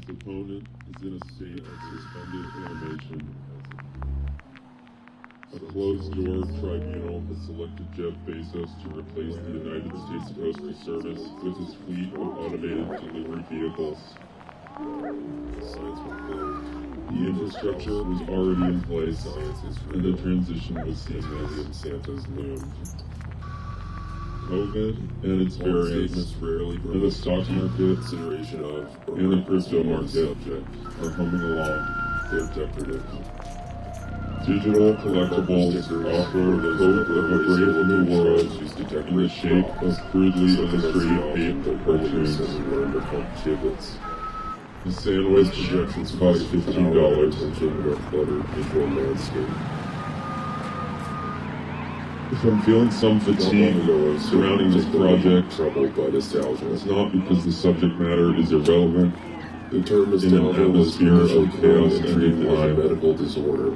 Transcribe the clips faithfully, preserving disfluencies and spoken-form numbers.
His opponent is in a state of suspended animation. A closed-door tribunal has selected Jeff Bezos to replace the United States Postal Service with his fleet of automated delivery vehicles. The infrastructure was already in place, and the transition was seamless. Santa's loomed. COVID and its variants, rarely and the stock market, consideration of and the crypto market subject. are humming along. They're decorative. Digital collectibles offer the hope of a brave new world in the shape of crudely illustrated paper cartoons. Giblets. The sandwich costs fifteen dollars. Cluttered visual landscape. If I'm feeling some fatigue surrounding this project, Troubled by nostalgia. it's not because the subject matter is irrelevant. The term is In an nostalgia was atmosphere of initially chaos coined and treated as a decline. medical disorder.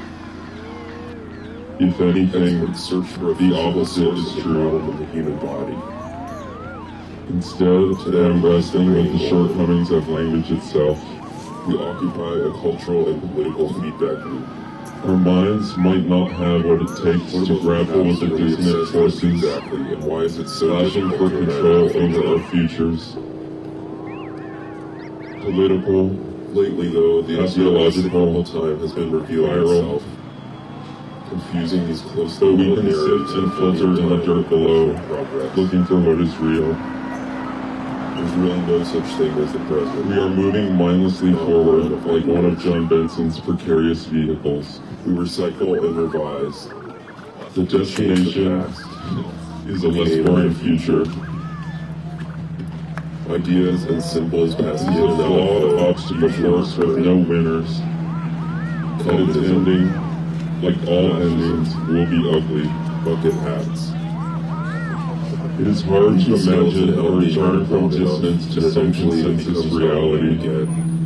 If anything, Experts search for a the opposite source is of the true. problem in the human body. Instead, today I'm wrestling with the shortcomings of language itself. We occupy a cultural and political feedback loop. Our minds might not have what it takes to grapple with the dissonant forces Exactly, and why is it so clashing for difficult to control imagine over our futures. Political, Lately, though, the Ideological, ideological time has been revealing viral, itself, confusing these close so we can narratives sift and filter in the dirt below, progress. looking for what is real. There's really no such thing as the present. We are moving mindlessly forward like one of John Benson's precarious vehicles. We recycle and revise. The destination is a less boring future. Ideas and symbols pass It's a flawed obstacle course with no winners. And its ending, like all endings, will be ugly. Bucket hats. It is hard to imagine a return from distance to some consensus reality. Again.